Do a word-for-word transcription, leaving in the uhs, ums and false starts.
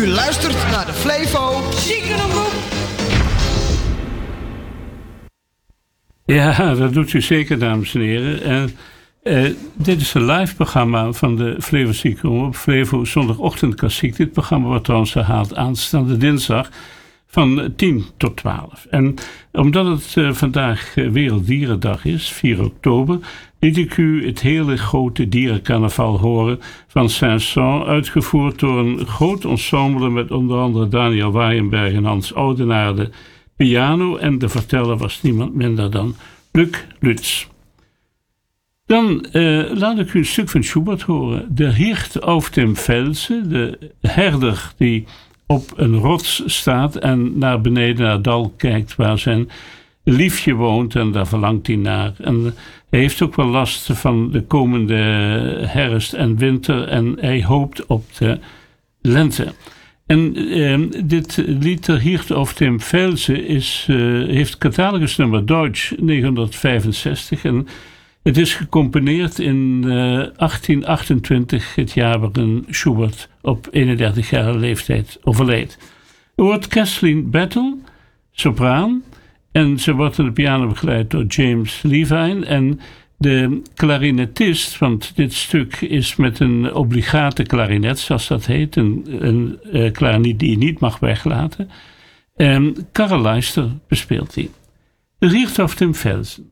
U luistert naar de Flevo Ziekenroep. Ja, dat doet u zeker, dames en heren. En, uh, dit is een live programma van de Flevo Ziekenroep op Flevo zondagochtend klassiek. Dit programma wordt trouwens herhaald aanstaande dinsdag van tien tot twaalf. En omdat het uh, vandaag uh, Werelddierendag is, vier oktober, liet ik u het hele grote dierencarnaval horen van Saint-Saëns, uitgevoerd door een groot ensemble met onder andere Daniel Waaijenberg en Hans Oudenaar de piano, en de verteller was niemand minder dan Luc Lutz. Dan uh, laat ik u een stuk van Schubert horen. De Hirt auf dem Felse, de herder die op een rots staat en naar beneden naar het dal kijkt waar zijn liefje woont, en daar verlangt hij naar. En hij heeft ook wel last van de komende herfst en winter en hij hoopt op de lente. En eh, dit lied Der Hirt auf dem Felse is, uh, heeft catalogus nummer Deutsch negenhonderdvijfenzestig en het is gecomponeerd in uh, achttien achtentwintig, het jaar waarin Schubert op eenendertigjarige leeftijd overleed. Er wordt Kathleen Battle, sopraan, en ze wordt aan de piano begeleid door James Levine. En de klarinetist, want dit stuk is met een obligate klarinet, zoals dat heet, een, een uh, klarinet die je niet mag weglaten. En Karel Leister bespeelt die. De Hirt auf dem Felsen.